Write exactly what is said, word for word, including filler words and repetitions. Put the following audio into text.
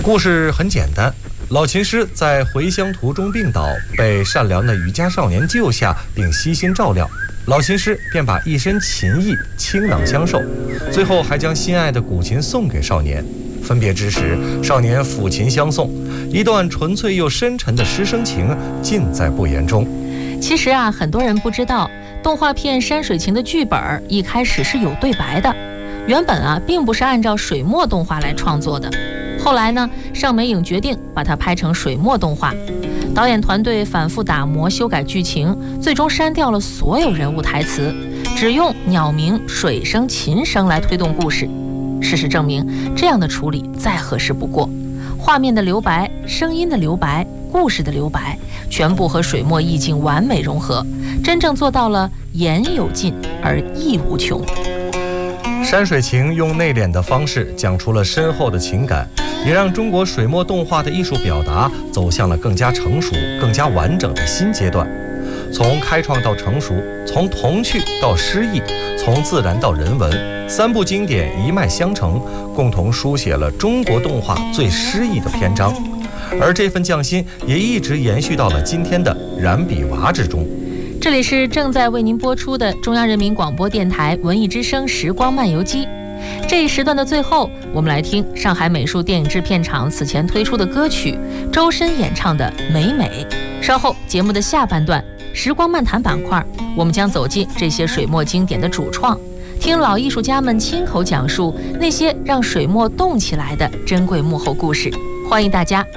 故事很简单，老琴师在回乡途中病倒，被善良的渔家少年救下并悉心照料，老琴师便把一身琴艺倾囊相授，最后还将心爱的古琴送给少年。分别之时，少年抚琴相送，一段纯粹又深沉的师生情尽在不言中。 其实啊，很多人不知道，动画片《山水情》的剧本一开始是有对白的，原本啊并不是按照水墨动画来创作的。后来呢，上美影决定把它拍成水墨动画，导演团队反复打磨修改剧情，最终删掉了所有人物台词，只用鸟鸣、水声、琴声来推动故事。事实证明，这样的处理再合适不过。画面的留白、声音的留白、故事的留白，全部和水墨意境完美融合，真正做到了言有尽而意无穷。 山水情用内敛的方式讲出了深厚的情感，也让中国水墨动画的艺术表达走向了更加成熟、更加完整的新阶段。从开创到成熟，从童趣到诗意，从自然到人文，三部经典一脉相承，共同书写了中国动画最诗意的篇章。而这份匠心也一直延续到了今天的染笔娃之中。 这里是正在为您播出的中央人民广播电台文艺之声时光漫游记。这一时段的最后，我们来听上海美术电影制片厂此前推出的歌曲，周深演唱的《美美》。稍后节目的下半段时光漫谈板块，我们将走进这些水墨经典的主创，听老艺术家们亲口讲述那些让水墨动起来的珍贵幕后故事。欢迎大家